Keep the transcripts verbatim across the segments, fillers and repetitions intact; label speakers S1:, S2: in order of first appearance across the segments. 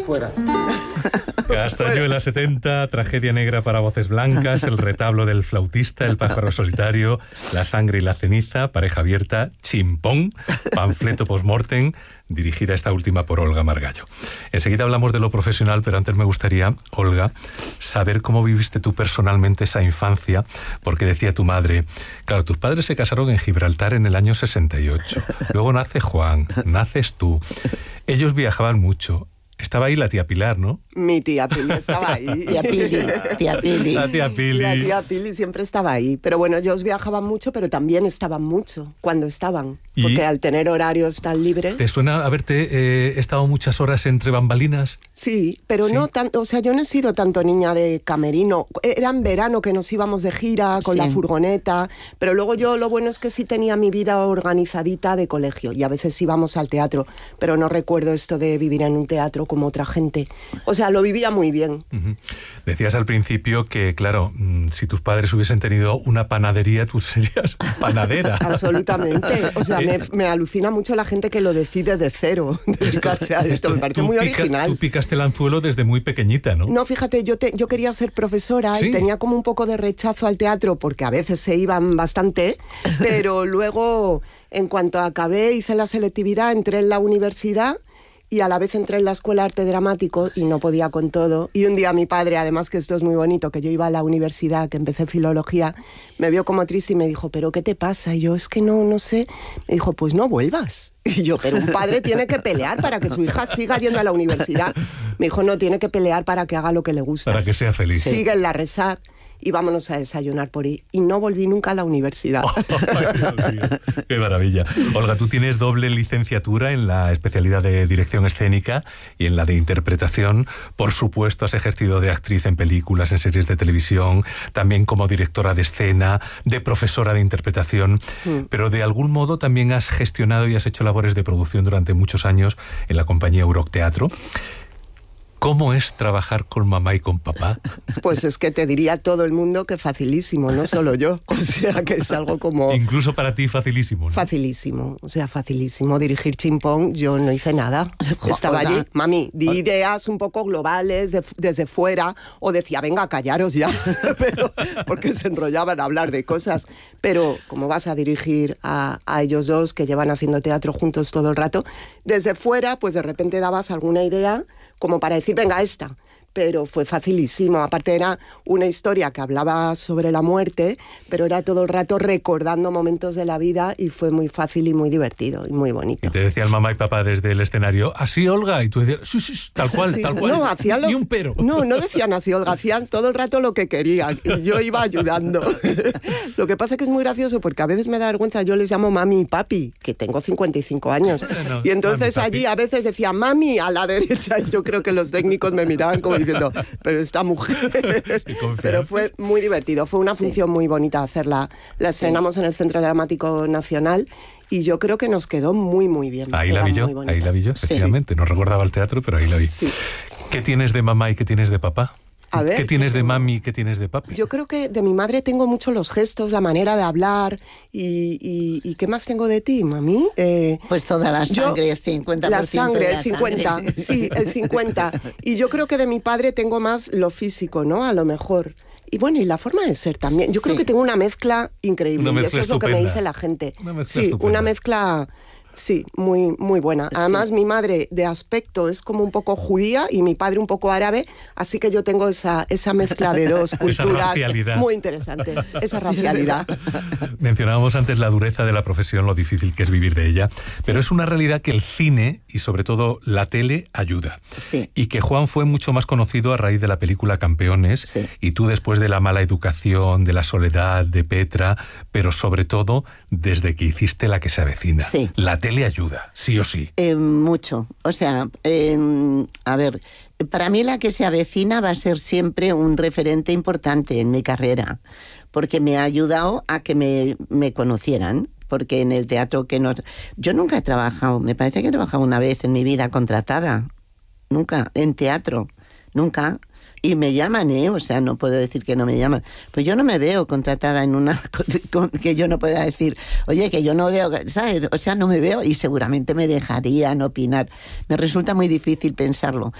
S1: Fuera.
S2: Castañuela setenta, Tragedia negra para voces blancas, El retablo del flautista, El pájaro solitario, La sangre y la ceniza, Pareja abierta, Chimpón, Panfleto postmortem, dirigida esta última por Olga Margallo. Enseguida hablamos de lo profesional, pero antes me gustaría, Olga, saber cómo viviste tú personalmente esa infancia, porque decía tu madre, claro, tus padres se casaron en Gibraltar en el año sesenta y ocho, luego nace Juan, naces tú, ellos viajaban mucho. Estaba ahí la tía Pilar, ¿no?
S3: Mi tía Pili estaba ahí.
S4: Tía Pili, tía Pili.
S2: La tía Pili.
S3: La tía Pili siempre estaba ahí. Pero bueno, ellos viajaban mucho, pero también estaban mucho cuando estaban. Porque
S2: ¿Y?
S3: Al tener horarios tan libres...
S2: ¿Te suena haberte eh, estado muchas horas entre bambalinas?
S3: Sí, pero
S2: ¿Sí?
S3: no tanto... O sea, yo no he sido tanto niña de camerino. Era en verano que nos íbamos de gira con
S4: Sí.
S3: la furgoneta. Pero luego yo lo bueno es que sí tenía mi vida organizadita de colegio. Y a veces íbamos al teatro. Pero no recuerdo esto de vivir en un teatro como otra gente. O sea, lo vivía muy bien.
S2: Uh-huh. Decías al principio que, claro, mmm, si tus padres hubiesen tenido una panadería, tú serías panadera.
S3: Absolutamente. O sea, me, me alucina mucho la gente que lo decide de cero, dedicarse a esto. Me parece
S2: Tú
S3: muy
S2: pica-
S3: original.
S2: Tú picaste el anzuelo desde muy pequeñita, ¿no?
S3: No, fíjate, yo, te, yo quería ser profesora
S2: Sí.
S3: y tenía como un poco de rechazo al teatro porque a veces se iban bastante, pero luego, en cuanto acabé, hice la selectividad, entré en la universidad y a la vez entré en la Escuela de Arte Dramático y no podía con todo. Y un día mi padre, además que esto es muy bonito, que yo iba a la universidad, que empecé filología, me vio como triste y me dijo, ¿pero qué te pasa? Y yo, es que no, no sé. Me dijo, pues no vuelvas. Y yo, pero un padre tiene que pelear para que su hija siga yendo a la universidad. Me dijo, no, tiene que pelear para que haga lo que le gusta.
S2: Para que sea feliz.
S3: Sigue en la rezar y vámonos a desayunar por ahí. Y no volví nunca a la universidad.
S2: Ay, Dios mío, qué maravilla. Olga, tú tienes doble licenciatura en la especialidad de dirección escénica y en la de interpretación. Por supuesto, has ejercido de actriz en películas, en series de televisión, también como directora de escena, de profesora de interpretación, mm. pero de algún modo también has gestionado y has hecho labores de producción durante muchos años en la compañía Euroc Teatro. ¿Cómo es trabajar con mamá y con papá?
S3: Pues es que te diría todo el mundo que facilísimo, no solo yo. O sea, que es algo como...
S2: Incluso para ti facilísimo, ¿no?
S3: Facilísimo, o sea, facilísimo. Dirigir Chimpón, yo no hice nada. Estaba allí, mami, di ideas un poco globales de, desde fuera, o decía, venga, callaros ya, pero, porque se enrollaban a hablar de cosas. Pero como vas a dirigir a, a ellos dos, que llevan haciendo teatro juntos todo el rato, desde fuera, pues de repente dabas alguna idea como para decir, venga, esta. Pero fue facilísimo. Aparte era una historia que hablaba sobre la muerte, pero era todo el rato recordando momentos de la vida y fue muy fácil y muy divertido y muy bonito.
S2: Y te decían mamá y papá desde el escenario, así Olga, y tú decías, sí, sí, tal cual,
S3: sí,
S2: tal cual,
S3: no, hacían lo,
S2: ni un pero.
S3: No, no decían así Olga, hacían todo el rato lo que querían y yo iba ayudando. Lo que pasa es que es muy gracioso porque a veces me da vergüenza, yo les llamo mami y papi, que tengo cincuenta y cinco años, no, y entonces mami, allí a veces decía mami a la derecha y yo creo que los técnicos me miraban como diciendo, pero esta mujer... Pero fue muy divertido, fue una función sí. muy bonita hacerla. La estrenamos sí. en el Centro Dramático Nacional y yo creo que nos quedó muy, muy bien.
S2: Ahí la vi yo, ahí la vi yo, efectivamente. Sí. No recordaba el teatro, pero ahí la vi. Sí. ¿Qué tienes de mamá y qué tienes de papá?
S3: A ver,
S2: ¿Qué tienes de mami y qué tienes de papi?
S3: Yo creo que de mi madre tengo mucho los gestos, la manera de hablar. ¿Y, y, y qué más tengo de ti, mami? Eh,
S4: pues toda la sangre,
S3: yo,
S4: el cincuenta por ciento
S3: La sangre,
S4: de la
S3: el cincuenta por ciento.
S4: Sangre.
S3: Sí, el cincuenta por ciento. Y yo creo que de mi padre tengo más lo físico, ¿no? A lo mejor. Y bueno, y la forma de ser también. Yo sí. creo que tengo una mezcla increíble.
S2: Una mezcla
S3: y eso
S2: estupenda.
S3: Es lo que me dice la gente.
S2: Una mezcla
S3: sí,
S2: estupenda.
S3: una mezcla... Sí, muy, muy buena. Además, sí. mi madre de aspecto es como un poco judía y mi padre un poco árabe, así que yo tengo esa, esa mezcla de dos culturas muy interesantes, esa racialidad.
S2: Mencionábamos antes la dureza de la profesión, lo difícil que es vivir de ella, sí. pero es una realidad que el cine y sobre todo la tele ayuda.
S4: Sí.
S2: Y que Juan fue mucho más conocido a raíz de la película Campeones, sí. y tú después de La mala educación, de La soledad, de Petra, pero sobre todo desde que hiciste La que se avecina.
S4: Sí.
S2: La tele ayuda, sí o sí.
S4: Eh, mucho. O sea, eh, a ver, para mí La que se avecina va a ser siempre un referente importante en mi carrera, porque me ha ayudado a que me, me conocieran, porque en el teatro que nos... Yo nunca he trabajado, me parece que he trabajado una vez en mi vida contratada, nunca, en teatro, nunca... Y me llaman, ¿eh? O sea, no puedo decir que no me llaman. Pues yo no me veo contratada en una... que yo no pueda decir, oye, que yo no veo... ¿Sabes? O sea, no me veo y seguramente me dejarían opinar. Me resulta muy difícil pensarlo.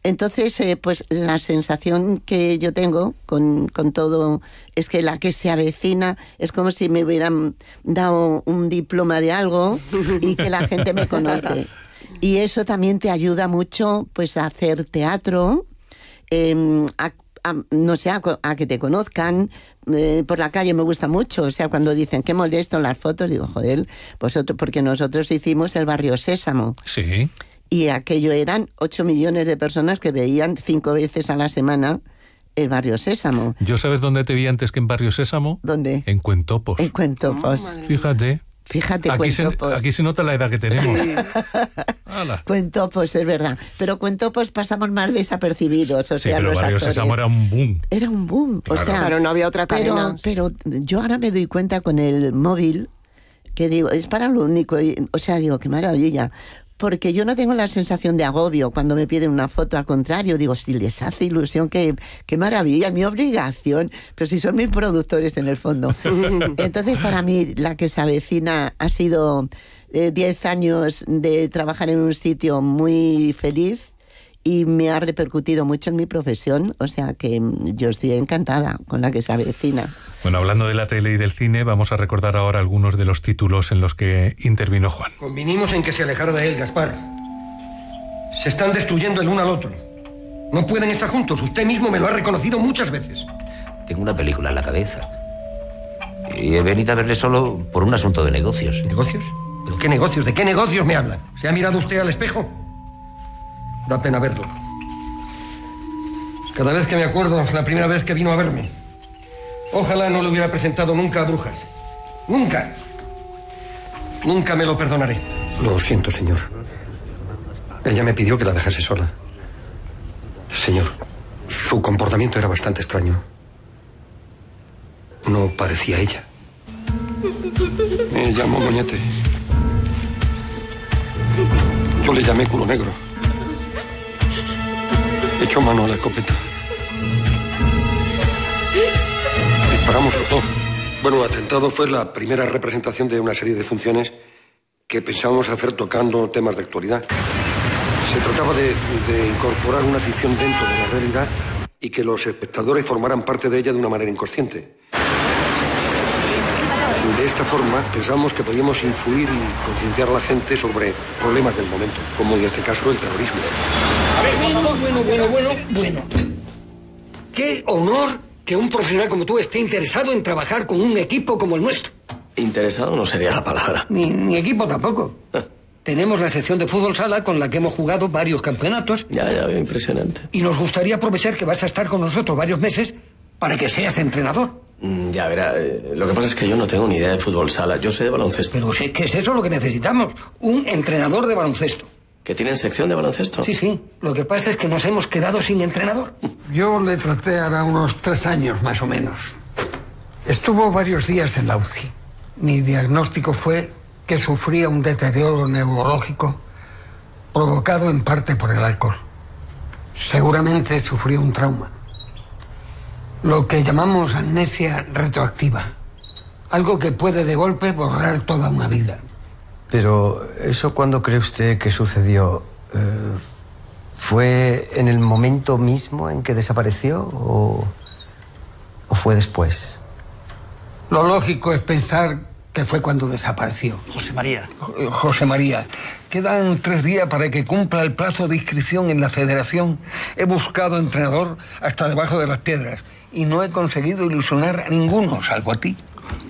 S4: Entonces, eh, pues la sensación que yo tengo con, con todo es que la que se avecina es como si me hubieran dado un diploma de algo y que la gente me conoce. Y eso también te ayuda mucho pues a hacer teatro, eh, a, a, no sé, a, a que te conozcan. Eh, por la calle me gusta mucho, o sea, cuando dicen qué molesto las fotos, digo, joder, vosotros, porque nosotros hicimos el Barrio Sésamo.
S2: Sí.
S4: Y aquello eran ocho millones de personas que veían cinco veces a la semana el Barrio Sésamo.
S2: ¿Yo sabes dónde te vi antes que en Barrio Sésamo?
S4: ¿Dónde?
S2: En Cuentopos.
S4: En Cuentopos.
S3: Oh,
S2: Fíjate.
S4: Fíjate,
S2: aquí se,
S4: Cuentopos.
S2: aquí se nota la edad que tenemos.
S3: Sí.
S4: Cuentopos, es verdad. Pero Cuentopos pasamos más desapercibidos. O
S2: Sí,
S4: sea,
S2: pero
S4: los
S2: Barrio
S4: actores.
S2: Sésamo era un boom.
S4: Era un boom.
S2: Claro.
S4: O sea,
S3: Claro, no había otra cadena.
S4: pero, pero yo ahora me doy cuenta con el móvil que digo, es para lo único. y- O sea, digo, qué maravilla. Porque yo no tengo la sensación de agobio cuando me piden una foto, al contrario, digo, si les hace ilusión, qué, qué maravilla, es mi obligación, pero si son mis productores en el fondo. Entonces, para mí, la que se avecina ha sido eh, diez años de trabajar en un sitio muy feliz y me ha repercutido mucho en mi profesión, o sea que mm, yo estoy encantada con la que se avecina.
S2: Bueno, hablando de la tele y del cine, vamos a recordar ahora algunos de los títulos en los que intervino Juan.
S1: Convinimos en que se alejara de él, Gaspar. Se están destruyendo el uno al otro. No pueden estar juntos. Usted mismo me lo ha reconocido muchas veces.
S5: Tengo una película en la cabeza. Y he venido a verle solo por un asunto de negocios.
S1: ¿Negocios? ¿Pero qué negocios? ¿De qué negocios me hablan? ¿Se ha mirado usted al espejo? Da pena verlo. Cada vez que me acuerdo, la primera vez que vino a verme. Ojalá no le hubiera presentado nunca a Brujas. Nunca. Nunca me lo perdonaré.
S6: Lo siento, señor. Ella me pidió que la dejase sola. Señor, su comportamiento era bastante extraño. No parecía ella. Me llamó Moñete. Yo le llamé culo negro. Echó mano a la escopeta. Disparamos los dos. Bueno, Atentado fue la primera representación de una serie de funciones que pensábamos hacer tocando temas de actualidad. Se trataba de, de incorporar una ficción dentro de la realidad y que los espectadores formaran parte de ella de una manera inconsciente. De esta forma, pensábamos que podíamos influir y concienciar a la gente sobre problemas del momento, como en este caso el terrorismo.
S1: Bueno, bueno, bueno, bueno, bueno. Qué honor que un profesional como tú esté interesado en trabajar con un equipo como el nuestro.
S7: Interesado no sería la palabra.
S1: Ni, ni equipo tampoco. Tenemos la sección de fútbol sala con la que hemos jugado varios campeonatos.
S7: Ya, ya veo, impresionante.
S1: Y nos gustaría aprovechar que vas a estar con nosotros varios meses para que seas entrenador.
S7: Mm, ya verá, eh, lo que pasa es que yo no tengo ni idea de fútbol sala. Yo sé de baloncesto.
S1: Pero si es que es eso lo que necesitamos. Un entrenador de baloncesto.
S7: ¿Que tienen sección de baloncesto?
S1: Sí, sí. Lo que pasa es que nos hemos quedado sin entrenador.
S8: Yo le traté hará unos tres años más o menos. Estuvo varios días en la U C I. Mi diagnóstico fue que sufría un deterioro neurológico provocado en parte por el alcohol. Seguramente sufrió un trauma. Lo que llamamos amnesia retroactiva. Algo que puede de golpe borrar toda una vida.
S9: Pero ¿eso cuándo cree usted que sucedió? Eh, ¿Fue en el momento mismo en que desapareció o, o fue después?
S8: Lo lógico es pensar que fue cuando desapareció.
S1: José María.
S8: Eh, José María, quedan tres días para que cumpla el plazo de inscripción en la federación. He buscado entrenador hasta debajo de las piedras y no he conseguido ilusionar a ninguno, salvo a ti.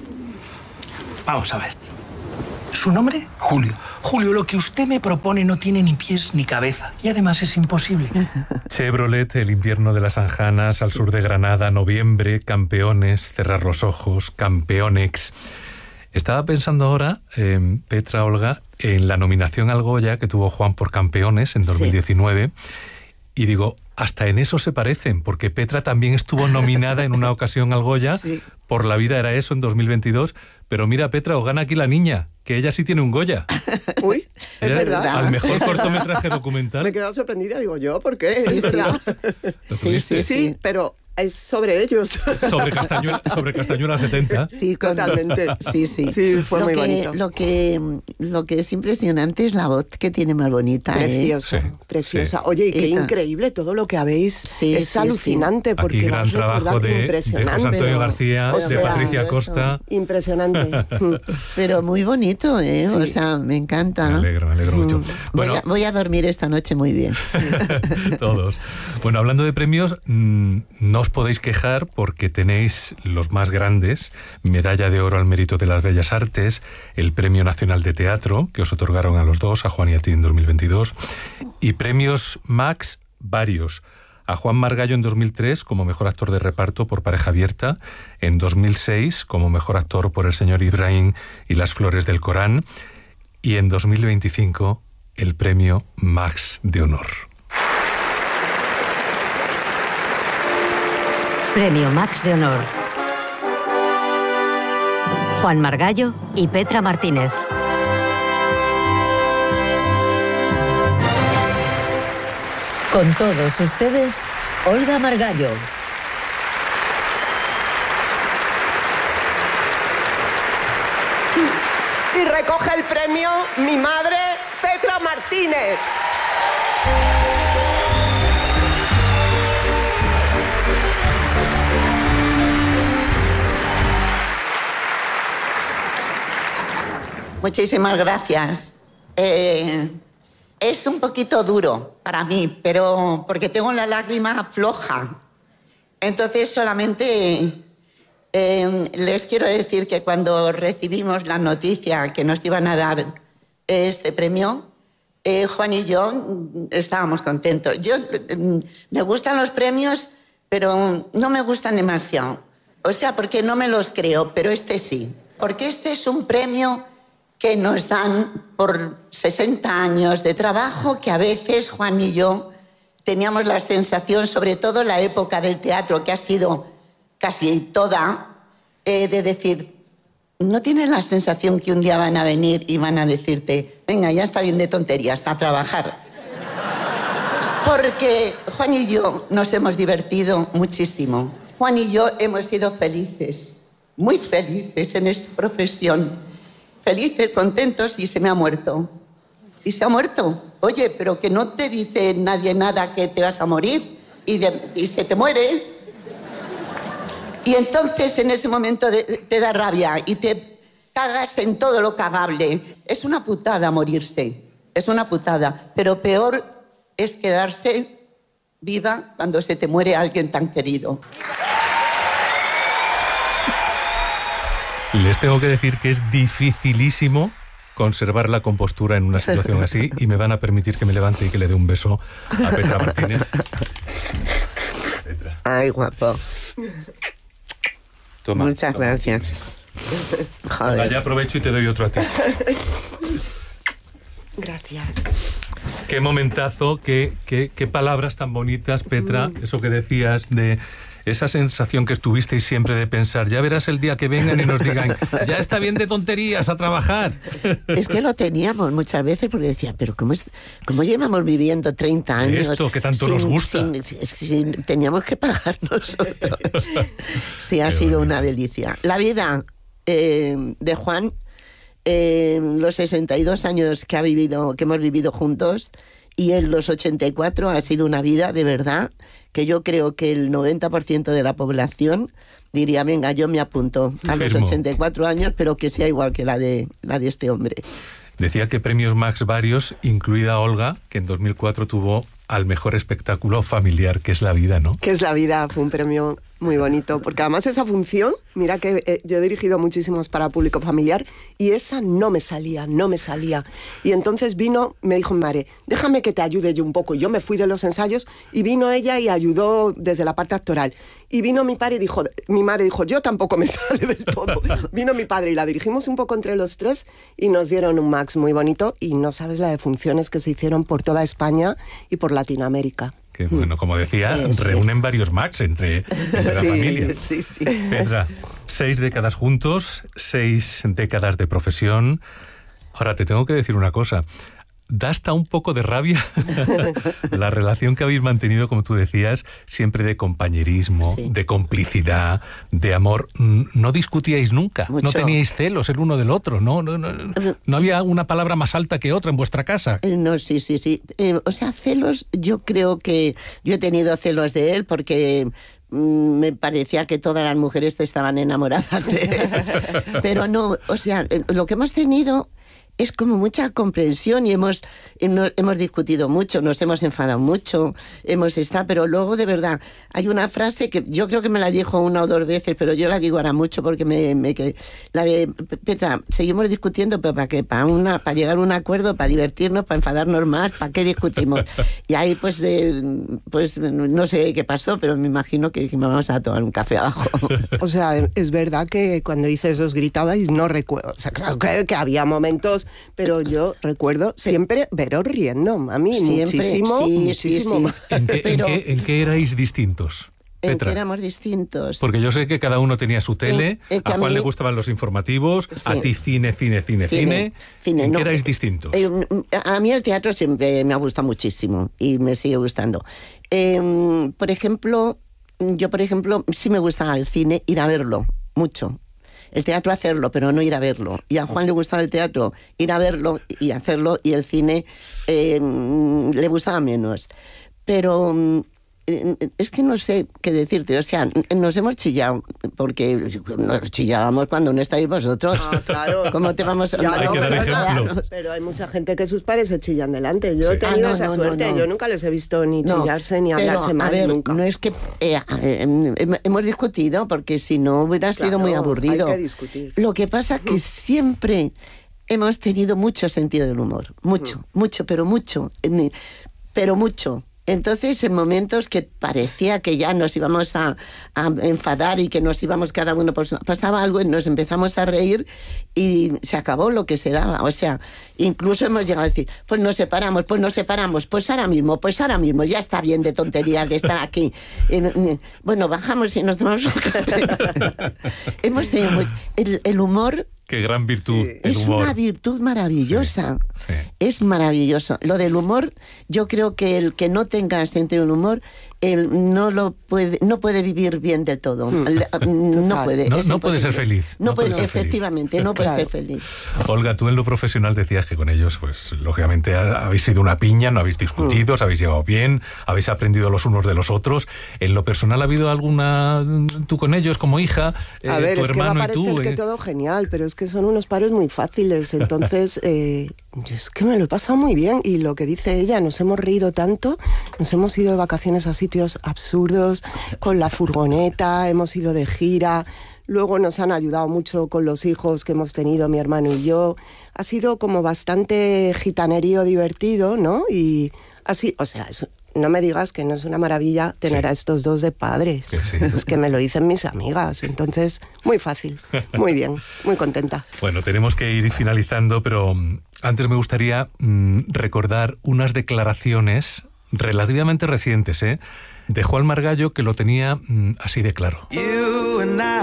S10: Vamos a ver. ¿Su nombre?
S8: Julio.
S10: Julio, lo que usted me propone no tiene ni pies ni cabeza. Y además es imposible.
S2: Chevrolet, El invierno de las Anjanas, Al sur de Granada, Noviembre, Campeones, Cerrar los ojos, Campeonex. Estaba pensando ahora, eh, Petra, Olga, en la nominación al Goya que tuvo Juan por Campeones en dos mil diecinueve. Sí. Y digo, hasta en eso se parecen, porque Petra también estuvo nominada en una ocasión al Goya sí. por La vida era eso en dos mil veintidós. Pero mira, Petra, os gana aquí la niña, que ella sí tiene un Goya.
S3: Uy, es
S2: ella,
S3: verdad.
S2: Al mejor cortometraje documental.
S3: Me he quedado sorprendida, digo yo, ¿por qué? Sí,
S4: sí.
S3: ¿verdad?
S4: Sí, sí, sí,
S3: sí, pero es sobre ellos.
S2: Sobre Castañuela, sobre Castañuela setenta.
S4: Sí, totalmente. Sí, sí.
S3: Sí, fue
S4: lo
S3: muy
S4: que,
S3: bonito.
S4: Lo que, lo que es impresionante es la voz que tiene más bonita.
S3: Preciosa,
S4: ¿eh?
S2: Sí,
S3: preciosa.
S2: sí.
S3: Oye, y qué
S4: Esta.
S3: increíble todo lo que habéis.
S4: Sí,
S3: es
S4: sí,
S3: alucinante
S4: sí.
S3: porque
S2: Aquí gran
S3: vas
S2: trabajo
S3: recordando
S2: de, de
S3: impresionante.
S2: José Antonio
S4: pero-
S2: García,
S3: o
S2: de
S3: sea,
S2: Patricia
S4: eso.
S2: Costa.
S3: Impresionante.
S4: Pero muy bonito, ¿eh?
S3: Sí.
S4: O sea, me encanta.
S2: Me alegro, me alegro mucho.
S4: Voy,
S2: Bueno,
S4: a, voy a dormir esta noche muy bien.
S2: todos. Bueno, hablando de premios, mmm, no os podéis quejar porque tenéis los más grandes: Medalla de Oro al Mérito de las Bellas Artes, el Premio Nacional de Teatro, que os otorgaron a los dos, a Juan y a ti en dos mil veintidós, y premios Max varios. A Juan Margallo en dos mil tres como mejor actor de reparto por Pareja Abierta, en dos mil seis como mejor actor por El señor Ibrahim y Las flores del Corán, y en dos mil veinticinco el premio Max de Honor.
S11: Premio Max de Honor. Juan Margallo y Petra Martínez. Con todos ustedes, Olga Margallo.
S3: Y recoge el premio mi madre, Petra Martínez.
S4: Muchísimas gracias. Eh, es un poquito duro para mí, pero porque tengo la lágrima floja. Entonces solamente eh, les quiero decir que cuando recibimos la noticia que nos iban a dar este premio, eh, Juan y yo mm, estábamos contentos. Yo mm, me gustan los premios, pero no me gustan demasiado. O sea, porque no me los creo, pero este sí. Porque este es un premio que nos dan por sesenta años de trabajo, que a veces Juan y yo teníamos la sensación, sobre todo en la época del teatro, que ha sido casi toda, eh, de decir, ¿no tienes la sensación que un día van a venir y van a decirte, venga, ya está bien de tonterías, a trabajar? Porque Juan y yo nos hemos divertido muchísimo. Juan y yo hemos sido felices, muy felices en esta profesión. Felices, contentos, y se me ha muerto. Y se ha muerto. Oye, pero que no te dice nadie nada que te vas a morir y, de, y se te muere. Y entonces en ese momento de, te da rabia y te cagas en todo lo cagable. Es una putada morirse, es una putada. Pero peor es quedarse viva cuando se te muere alguien tan querido.
S2: Les tengo que decir que es dificilísimo conservar la compostura en una situación así, y me van a permitir que me levante y que le dé un beso a Petra Martínez. Petra.
S4: Ay, guapo.
S2: Toma.
S4: Muchas
S2: toma.
S4: gracias. Joder.
S2: Allá aprovecho y te doy otro a ti.
S3: Gracias.
S2: Qué momentazo, qué, qué, qué palabras tan bonitas, Petra. Eso que decías de esa sensación que estuvisteis siempre de pensar, ya verás el día que vengan y nos digan, ya está bien de tonterías, a trabajar.
S4: Es que lo teníamos muchas veces porque decía, pero ¿cómo, es, cómo llevamos viviendo treinta años?
S2: Esto que tanto
S4: sin,
S2: nos gusta.
S4: Sin, sin, sin- teníamos que pagar nosotros. Sí, ha
S2: Qué
S4: sido
S2: bonito.
S4: una delicia. La vida eh, de Juan, eh, los sesenta y dos años que, ha vivido, que hemos vivido juntos, y en los ochenta y cuatro ha sido una vida de verdad que yo creo que el noventa por ciento de la población diría, venga, yo me apunto a los
S2: Firmo.
S4: ochenta y cuatro años, pero que sea igual que la de, la de este hombre.
S2: Decía que premios Max varios, incluida Olga, que en dos mil cuatro tuvo al mejor espectáculo familiar, que es La vida, ¿no?
S3: Que es La vida, fue un premio muy bonito, porque además esa función, mira que eh, yo he dirigido muchísimas para público familiar y esa no me salía, no me salía. Y entonces vino, me dijo mi madre, déjame que te ayude yo un poco. Y yo me fui de los ensayos y vino ella y ayudó desde la parte actoral. Y vino mi padre y dijo, mi madre dijo, yo tampoco me sale del todo. Vino mi padre y la dirigimos un poco entre los tres y nos dieron un Max muy bonito, y no sabes la de funciones que se hicieron por toda España y por Latinoamérica.
S2: Que bueno, como decía,
S4: Sí, sí.
S2: reúnen varios Max entre, entre la
S3: Sí,
S2: familia.
S4: Sí, sí.
S2: Petra, seis décadas juntos, seis décadas de profesión. Ahora te tengo que decir una cosa. da hasta un poco de rabia la relación que habéis mantenido, como tú decías, siempre de compañerismo, sí. de complicidad, de amor. No discutíais nunca, Mucho. no teníais celos el uno del otro, ¿no? No, no, no había una palabra más alta que otra en vuestra casa.
S4: No, sí, sí, sí. Eh, o sea, celos, yo creo que yo he tenido celos de él porque me parecía que todas las mujeres estaban enamoradas de él. Pero no, o sea, lo que hemos tenido es como mucha comprensión y hemos, hemos discutido mucho, nos hemos enfadado mucho, hemos estado, pero luego de verdad hay una frase que yo creo que me la dijo una o dos veces, pero yo la digo ahora mucho porque me, me la de Petra, seguimos discutiendo, pero ¿para qué? Para una, para llegar a un acuerdo, para divertirnos, para enfadarnos más, ¿para qué discutimos? Y ahí pues, eh, pues no sé qué pasó, pero me imagino que dijimos vamos a tomar un café abajo.
S3: O sea, es verdad que cuando dices os gritabais, no recuerdo, o sea, claro que, que había momentos, pero yo recuerdo siempre veros riendo, mami, siempre, muchísimo, sí, muchísimo.
S2: Sí, sí. ¿En, qué, pero, ¿en, qué, ¿En qué erais distintos?
S4: En
S2: Petra.
S4: que éramos distintos.
S2: Porque yo sé que cada uno tenía su tele, en, en a Juan mí, le gustaban los informativos, sí. a ti cine, cine, cine, cine. cine. ¿En no, qué erais distintos?
S4: Eh, a mí el teatro siempre me ha gustado muchísimo y me sigue gustando. Eh, por ejemplo, yo por ejemplo, sí me gustaba el cine, ir a verlo, mucho. El teatro hacerlo, pero no ir a verlo. Y a Juan le gustaba el teatro, ir a verlo y hacerlo, y el cine eh, le gustaba menos. Pero eh, es que no sé qué decirte, o sea, nos hemos chillado, porque nos chillábamos cuando no estáis vosotros.
S3: Ah, claro.
S4: ¿Cómo te vamos a...?
S3: Ya,
S2: hay
S3: no,
S2: que dar
S3: pero,
S2: ejemplo.
S3: Pero hay mucha gente que sus padres se chillan delante. Yo sí. he tenido ah, no, esa no, suerte, no, no. yo nunca les he visto ni chillarse no, ni hablarse
S4: pero,
S3: mal,
S4: a ver,
S3: nunca.
S4: No es que eh, eh, hemos discutido, porque si no hubiera sido claro, muy aburrido.
S3: Hay que discutir.
S4: Lo que pasa es que siempre hemos tenido mucho sentido del humor, mucho, mm. mucho, pero mucho, pero mucho. Entonces, en momentos que parecía que ya nos íbamos a, a enfadar y que nos íbamos cada uno, pues pasaba algo y nos empezamos a reír y se acabó lo que se daba. O sea, incluso hemos llegado a decir, pues nos separamos, pues nos separamos, pues ahora mismo, pues ahora mismo, ya está bien de tonterías de estar aquí. Eh, bueno, bajamos y nos tomamos un café. Hemos tenido muy, el, el humor...
S2: Qué gran virtud,
S4: sí.
S2: el
S4: es
S2: humor.
S4: Es una virtud maravillosa.
S2: Sí, sí.
S4: Es maravilloso. Lo del humor, yo creo que el que no tenga sentido del humor, él no lo puede, no puede vivir bien del todo. Mm. No puede.
S2: No, no puede ser feliz.
S4: No, no puede,
S2: puede
S4: efectivamente,
S2: feliz.
S4: no puede
S3: claro.
S4: ser feliz.
S2: Olga, tú en lo profesional decías que con ellos, pues lógicamente habéis sido una piña, no habéis discutido, mm. os habéis llevado bien, habéis aprendido los unos de los otros. En lo personal, ¿ha habido alguna, tú con ellos como hija, eh,
S3: a ver,
S2: tu
S3: es
S2: hermano
S3: que va a
S2: y tú?
S3: que
S2: eh?
S3: todo genial, pero es que son unos paros muy fáciles, entonces eh, yo es que me lo he pasado muy bien y lo que dice ella, nos hemos reído tanto, nos hemos ido de vacaciones a sitios absurdos, con la furgoneta, hemos ido de gira, luego nos han ayudado mucho con los hijos que hemos tenido mi hermano y yo, ha sido como bastante gitanerío divertido, ¿no? Y así, o sea, es, no me digas que no es una maravilla tener sí. a estos dos de padres, que sí. es que me lo dicen mis amigas, entonces muy fácil, muy bien, muy contenta.
S2: Bueno, tenemos que ir finalizando, pero antes me gustaría mmm, recordar unas declaraciones relativamente recientes, ¿eh? de Juan Margallo, que lo tenía mmm, así de claro.
S8: Yo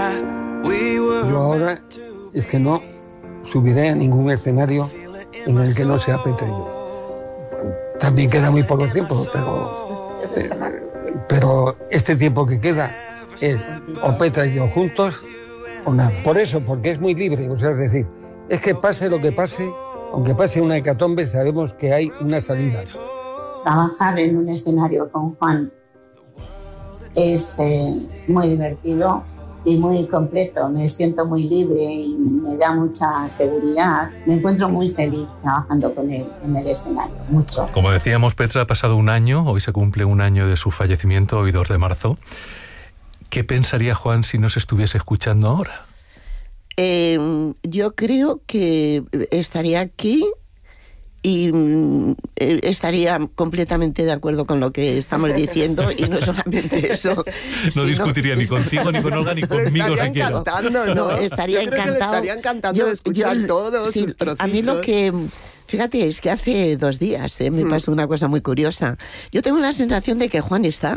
S8: ahora es que no subiré a ningún escenario en el que no sea Petra y yo. También queda muy poco tiempo, pero, pero este tiempo que queda es o Petra y yo juntos o nada. Por eso, porque es muy libre, o sea, es decir, es que pase lo que pase, aunque pase una hecatombe, sabemos que hay una salida.
S12: Trabajar en un escenario con Juan es eh, muy divertido y muy completo. Me siento muy libre y me da mucha seguridad. Me encuentro muy feliz trabajando con él en el escenario, mucho.
S2: Como decíamos, Petra, ha pasado un año, hoy se cumple un año de su fallecimiento, hoy dos de marzo. ¿Qué pensaría Juan si nos estuviese escuchando ahora?
S4: Eh, yo creo que estaría aquí y eh, estaría completamente de acuerdo con lo que estamos diciendo y no solamente eso.
S2: No sino...
S4: discutiría
S2: ni contigo, ni con Olga, ni conmigo
S3: siquiera.
S2: Estaría
S3: encantando, ¿no?
S4: no estaría
S3: yo creo
S4: encantado.
S3: Que le estaría encantando yo, escuchar yo, todos
S4: sí,
S3: sus trocitos.
S4: A mí lo que... Fíjate, es que hace dos días ¿eh? me hmm. pasó una cosa muy curiosa. Yo tengo la sensación de que Juan está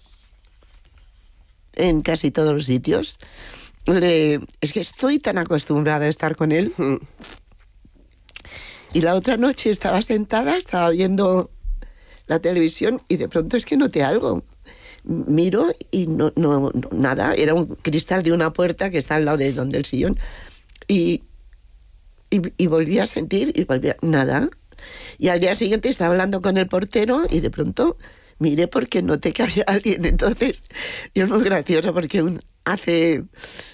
S4: en casi todos los sitios. Le... Es que estoy tan acostumbrada a estar con él... Hmm. Y la otra noche estaba sentada, estaba viendo la televisión y de pronto es que noté algo. Miro y no, no, no nada, era un cristal de una puerta que está al lado de donde el sillón. Y, y, y volví a sentir y volví a... nada. Y al día siguiente estaba hablando con el portero y de pronto miré porque noté que había alguien. Entonces, yo es muy gracioso porque un, hace...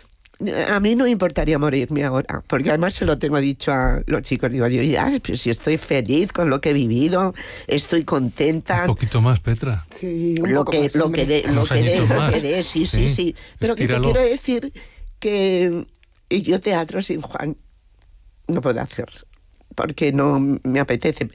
S4: A mí no me importaría morirme ahora, porque además se lo tengo dicho a los chicos. Digo, yo ya, pero si estoy feliz con lo que he vivido, estoy contenta.
S2: Un poquito más, Petra.
S3: Sí, un
S4: lo
S3: poco
S4: que,
S3: más,
S4: lo que de, lo que de, lo que de, sí, sí, sí. sí. Pero Estíralo. Que te quiero decir que yo teatro sin Juan no puedo hacer, porque no me apetece.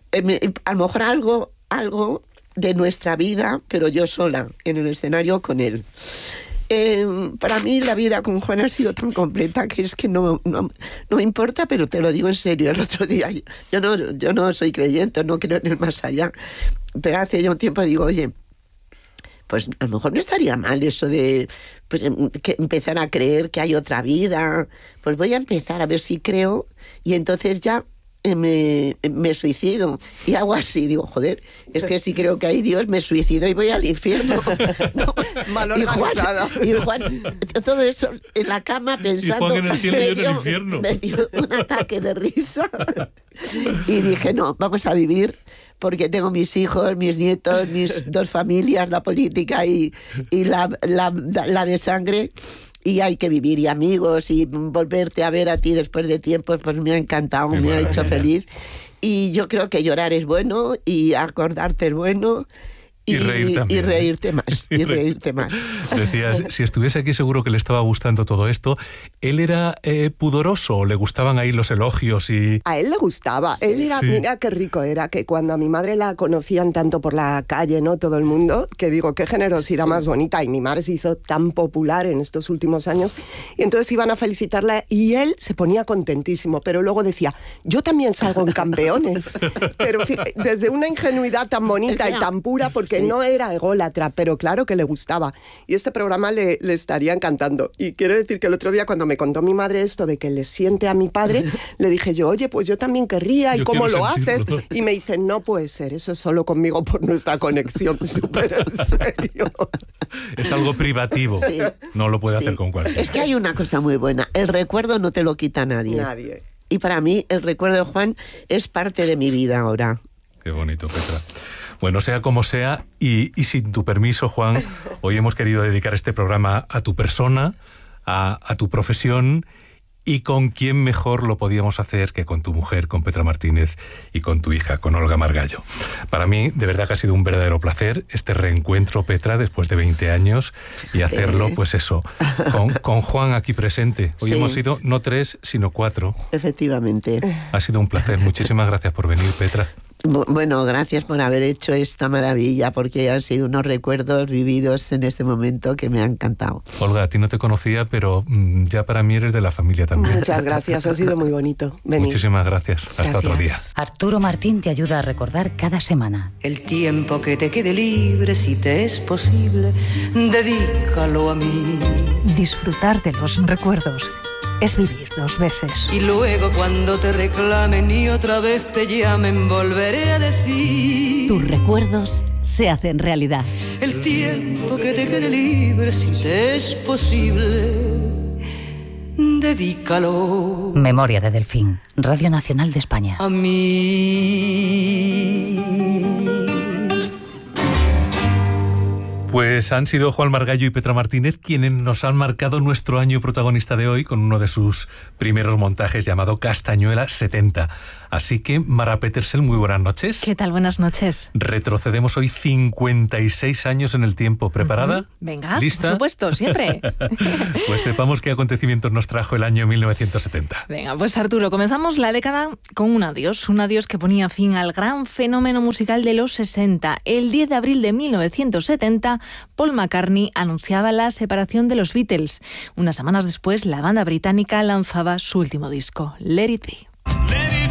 S4: A lo mejor algo, algo de nuestra vida, pero yo sola, en el escenario con él. Eh, para mí la vida con Juan ha sido tan completa que es que no, no, no me importa, pero te lo digo en serio. El otro día, yo, yo, no, yo no soy creyente, no creo en el más allá, pero hace ya un tiempo digo, oye, pues a lo mejor no estaría mal eso de pues, que empezar a creer que hay otra vida. Pues voy a empezar a ver si creo y entonces ya Me, me suicido y hago así, digo, joder, es que si creo que hay Dios, me suicido y voy al infierno. No,
S3: mal
S4: y, Juan, y Juan, todo eso en la cama pensando.
S2: Y Juan en el cielo y yo en el
S4: dio,
S2: infierno.
S4: Me dio un ataque de risa y dije, no, vamos a vivir porque tengo mis hijos, mis nietos, mis dos familias, la política y, y la, la, la de sangre. Y hay que vivir, y amigos, y volverte a ver a ti después de tiempo, pues me ha encantado, me ha hecho feliz. Y yo creo que llorar es bueno, y acordarte es bueno, y,
S2: y, reír también,
S4: y reírte
S2: ¿eh?
S4: más, y reírte más.
S2: Decías, si estuviese aquí seguro que le estaba gustando todo esto. ¿Él era eh, pudoroso o le gustaban ahí los elogios? Y
S3: a él le gustaba. Él era, sí. Mira qué rico era, que cuando a mi madre la conocían tanto por la calle, ¿no? Todo el mundo, que digo, qué generosidad sí. más bonita. Y mi madre se hizo tan popular en estos últimos años. Y entonces iban a felicitarla y él se ponía contentísimo. Pero luego decía, yo también salgo en Campeones. Pero desde una ingenuidad tan bonita y tan pura, porque que sí. no era ególatra, pero claro que le gustaba. Y este programa le, le estaría encantando. Y quiero decir que el otro día, cuando me contó mi madre esto de que le siente a mi padre, le dije yo, oye, pues yo también querría, ¿y yo cómo lo sentirlo. haces? Y me dice, no puede ser, eso es solo conmigo por nuestra conexión, súper en serio.
S2: Es algo privativo, sí. no lo puede sí. hacer con cualquiera.
S4: Es que hay una cosa muy buena, el recuerdo no te lo quita nadie.
S3: Nadie.
S4: Y para mí, el recuerdo de Juan es parte de mi vida ahora.
S2: Qué bonito, Petra. Bueno, sea como sea, y, y sin tu permiso, Juan, hoy hemos querido dedicar este programa a tu persona, a, a tu profesión, y con quién mejor lo podíamos hacer que con tu mujer, con Petra Martínez, y con tu hija, con Olga Margallo. Para mí, de verdad que ha sido un verdadero placer este reencuentro, Petra, después de veinte años, y hacerlo, pues eso, con, con Juan aquí presente. Hoy sí. hemos sido no tres, sino cuatro.
S4: Efectivamente.
S2: Ha sido un placer. Muchísimas gracias por venir, Petra.
S4: Bueno, gracias por haber hecho esta maravilla, porque han sido unos recuerdos vividos en este momento que me han encantado.
S2: Olga, a ti no te conocía, pero mmm, ya para mí eres de la familia también.
S3: Muchas gracias, ha sido muy bonito. Venid.
S2: Muchísimas gracias. Hasta gracias. Otro día.
S11: Arturo Martín te ayuda a recordar cada semana.
S13: El tiempo que te quede libre, si te es posible, dedícalo a mí.
S14: Disfrutar de los recuerdos es vivir dos veces.
S13: Y luego cuando te reclamen y otra vez te llamen, volveré a decir:
S11: tus recuerdos se hacen realidad.
S13: El tiempo que te quede libre, si te es posible, dedícalo.
S11: Memoria de Delfín, Radio Nacional de España.
S13: A mí.
S2: Pues han sido Juan Margallo y Petra Martínez quienes nos han marcado nuestro año protagonista de hoy con uno de sus primeros montajes llamado Castañuela setenta. Así que, Mara Petersen, muy buenas noches.
S15: ¿Qué tal? Buenas noches.
S2: Retrocedemos hoy cincuenta y seis años en el tiempo. ¿Preparada?
S15: Uh-huh. Venga,
S2: ¿lista?
S15: Por supuesto, siempre.
S2: Pues sepamos qué acontecimientos nos trajo el año mil novecientos setenta.
S15: Venga, pues Arturo, comenzamos la década con un adiós, un adiós que ponía fin al gran fenómeno musical de los sesenta. El diez de abril de mil novecientos setenta, Paul McCartney anunciaba la separación de los Beatles. Unas semanas después, la banda británica lanzaba su último disco, Let It Be.